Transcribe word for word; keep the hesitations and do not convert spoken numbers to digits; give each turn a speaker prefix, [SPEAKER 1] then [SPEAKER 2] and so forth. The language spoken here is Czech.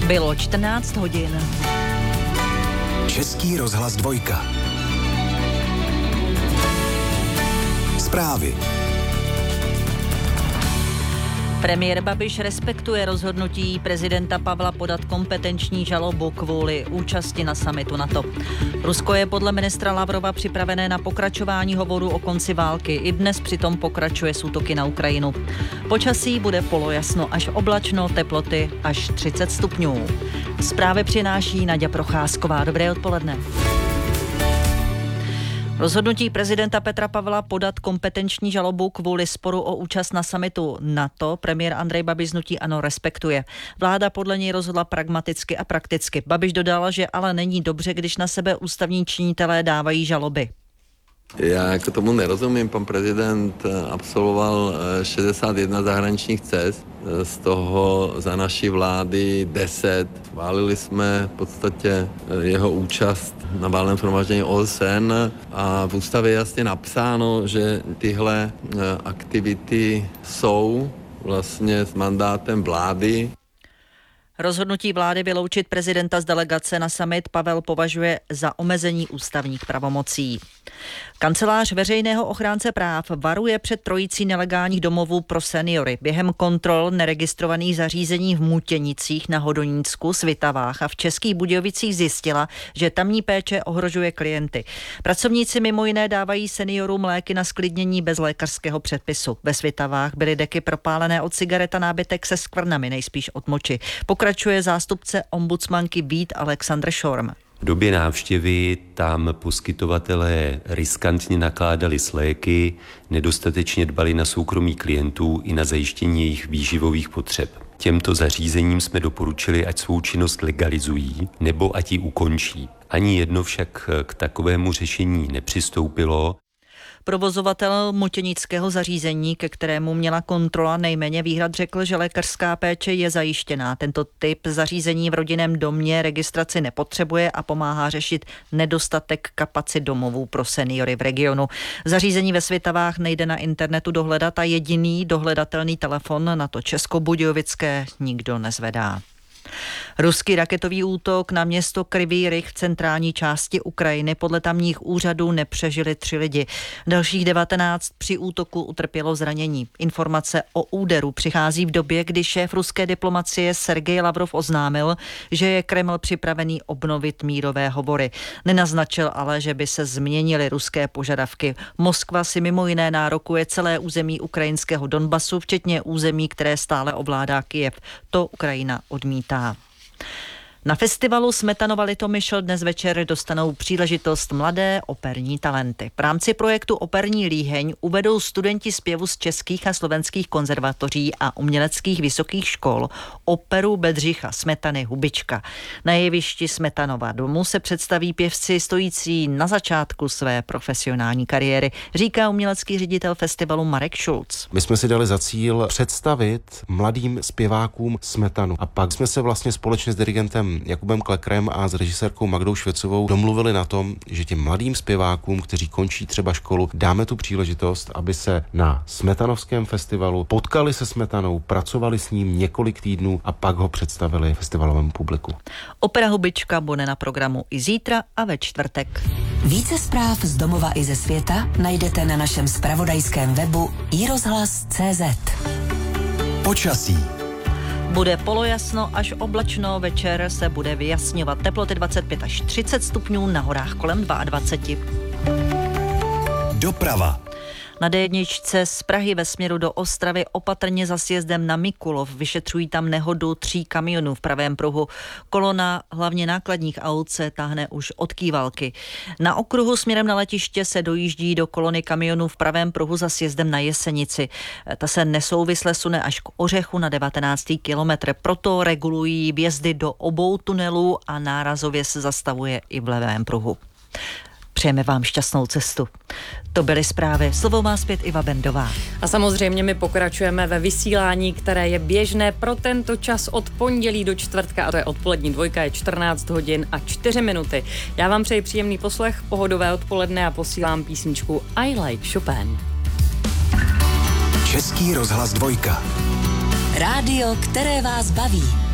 [SPEAKER 1] Bylo čtrnáct hodin.
[SPEAKER 2] Český rozhlas dvojka. Zprávy.
[SPEAKER 1] Premiér Babiš respektuje rozhodnutí prezidenta Pavla podat kompetenční žalobu kvůli účasti na summitu NATO. Rusko je podle ministra Lavrova připravené na pokračování hovoru o konci války. I dnes přitom pokračuje s útoky na Ukrajinu. Počasí bude polojasno až oblačno, teploty až třicet stupňů. Zprávy přináší Naďa Procházková. Dobré odpoledne. Rozhodnutí prezidenta Petra Pavla podat kompetenční žalobu kvůli sporu o účast na summitu NATO premiér Andrej Babiš z hnutí ANO respektuje. Vláda podle něj rozhodla pragmaticky a prakticky. Babiš dodal, že ale není dobře, když na sebe ústavní činitelé dávají žaloby.
[SPEAKER 3] Já jako tomu nerozumím. Pan prezident absolvoval šedesát jedna zahraničních cest, z toho za naší vlády deset. Chválili jsme v podstatě jeho účast na valném shromáždění O S N a v ústavě je jasně napsáno, že tyhle aktivity jsou vlastně s mandátem vlády.
[SPEAKER 1] Rozhodnutí vlády vyloučit prezidenta z delegace na summit Pavel považuje za omezení ústavních pravomocí. Kancelář veřejného ochránce práv varuje před trojicí nelegálních domovů pro seniory. Během kontrol neregistrovaných zařízení v Mutěnicích na Hodonínsku, Svitavách a v Českých Budějovicích zjistila, že tamní péče ohrožuje klienty. Pracovníci mimo jiné dávají seniorům léky na zklidnění bez lékařského předpisu. Ve Svitavách byly deky propálené od cigaret a nábytek se skvrnami, nejspíš od moči. Pokračuje zástupce ombudsmanky Vít Alexandr Šorm.
[SPEAKER 4] V době návštěvy tam poskytovatelé riskantně nakládali s léky, nedostatečně dbali na soukromí klientů i na zajištění jejich výživových potřeb. Těmto zařízením jsme doporučili, ať svou činnost legalizují, nebo ať ji ukončí. Ani jedno však k takovému řešení nepřistoupilo.
[SPEAKER 1] Provozovatel mutěnického zařízení, ke kterému měla kontrola nejméně výhrad, řekl, že lékařská péče je zajištěná. Tento typ zařízení v rodinném domě registraci nepotřebuje a pomáhá řešit nedostatek kapacit domovů pro seniory v regionu. Zařízení ve Svitavách nejde na internetu dohledat a jediný dohledatelný telefon na to českobudějovické nikdo nezvedá. Ruský raketový útok na město Kryvý Rih v centrální části Ukrajiny podle tamních úřadů nepřežili tři lidi. Dalších devatenáct při útoku utrpělo zranění. Informace o úderu přichází v době, kdy šéf ruské diplomacie Sergej Lavrov oznámil, že je Kreml připravený obnovit mírové hovory. Nenaznačil ale, že by se změnily ruské požadavky. Moskva si mimo jiné nárokuje celé území ukrajinského Donbasu, včetně území, které stále ovládá Kyjev. To Ukrajina odmítá. Na festivalu Smetanova Litomyšl dnes večer dostanou příležitost mladé operní talenty. V rámci projektu Operní líheň uvedou studenti zpěvu z českých a slovenských konzervatoří a uměleckých vysokých škol operu Bedřicha Smetany Hubička. Na jevišti Smetanova domu se představí pěvci stojící na začátku své profesionální kariéry, říká umělecký ředitel festivalu Marek Šulc.
[SPEAKER 5] My jsme si dali za cíl představit mladým zpěvákům Smetanu a pak jsme se vlastně společně s dirigentem Jakubem Klekrem a s režisérkou Magdou Švecovou domluvili na tom, že těm mladým zpěvákům, kteří končí třeba školu, dáme tu příležitost, aby se na Smetanovském festivalu potkali se Smetanou, pracovali s ním několik týdnů a pak ho představili festivalovému publiku.
[SPEAKER 1] Opera Hubička bude na programu i zítra a ve čtvrtek.
[SPEAKER 6] Více zpráv z domova i ze světa najdete na našem zpravodajském webu i rozhlas tečka cé zet.
[SPEAKER 2] Počasí.
[SPEAKER 1] Bude polojasno až oblačno, večer se bude vyjasňovat. Teploty dvacet pět až třicet stupňů, na horách kolem dvacet dva.
[SPEAKER 2] Doprava.
[SPEAKER 1] Na dé jedna z Prahy ve směru do Ostravy opatrně za sjezdem na Mikulov. Vyšetřují tam nehodu tří kamionů v pravém pruhu. Kolona hlavně nákladních aut se táhne už od Kývalky. Na okruhu směrem na letiště se dojíždí do kolony kamionů v pravém pruhu za sjezdem na Jesenici. Ta se nesouvisle sune až k Ořechu na devatenáctý kilometr. Proto regulují vjezdy do obou tunelů a nárazově se zastavuje i v levém pruhu. Přejeme vám šťastnou cestu. To byly zprávy. Slovo má zpět Iva Bendová.
[SPEAKER 7] A samozřejmě my pokračujeme ve vysílání, které je běžné pro tento čas od pondělí do čtvrtka, a to je odpolední dvojka, je čtrnáct hodin a čtyři minuty. Já vám přeji příjemný poslech, pohodové odpoledne a posílám písničku I Like Chopin.
[SPEAKER 2] Český rozhlas dvojka.
[SPEAKER 6] Rádio, které vás baví.